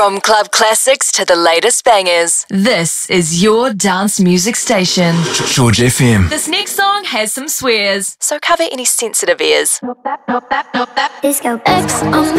From club classics to the latest bangers. This is your dance music station. George FM. This next song has some swears, so cover any sensitive ears. Disco X on